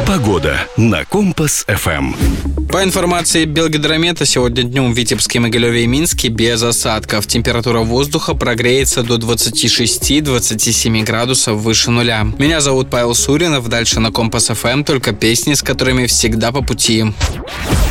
Погода на Компас-ФМ. По информации Белгидромета, сегодня днем в Витебске, Могилеве и Минске без осадков. Температура воздуха прогреется до 26-27 градусов выше нуля. Меня зовут Павел Суринов. Дальше на Компас-ФМ только песни, с которыми всегда по пути.